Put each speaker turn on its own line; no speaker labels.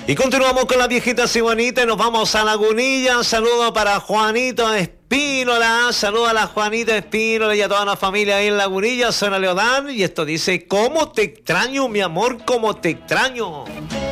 Y continuamos con las viejitas y bonitas y nos vamos a Lagunilla. Saludo para Juanito Espínola. Saludo a la Juanita Espínola y a toda la familia ahí en Lagunilla. Suena Leodán y esto dice: ¿cómo te extraño, mi amor? ¿Cómo te extraño?